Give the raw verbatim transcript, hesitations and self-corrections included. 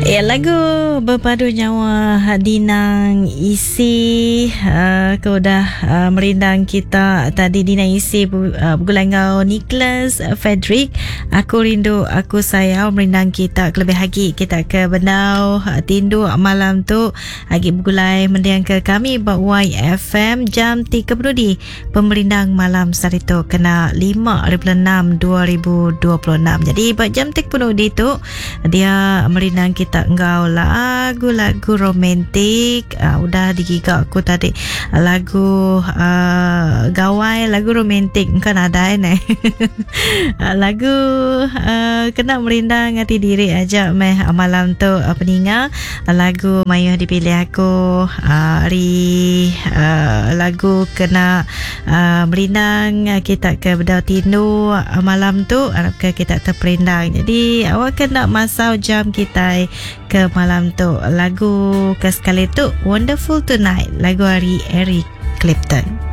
Ya, lagu berpadu nyawa Dinang Isi. uh, Kau dah uh, merindang kita tadi. Dinang Isi uh, bergulang ngau Nicholas Frederick. Aku rindu aku sayang merindang kita. Kelebih hagi kita ke benau uh, tindu malam tu hagi bergulai mendiang ke kami buat Y F M jam tiga puluh di pemerindang malam sarito kena lima enam dua ribu dua puluh enam. Jadi buat jam tiga puluh di tu dia merindang kita engkau lagu-lagu romantik. uh, Udah digigak aku tadi lagu uh, gawai, lagu romantik engkau nada ni. uh, Lagu uh, kena merindang hati diri aja meh malam tu uh, peninga. uh, Lagu mayuh dipilih aku uh, ri uh, lagu kena uh, merindang kita ke bedau tindu uh, malam tu harap ke kita terperindang. Jadi awak kena masau jam kita ke malam tu. Lagu ke sekali tu Wonderful Tonight, lagu hari Eric Clapton.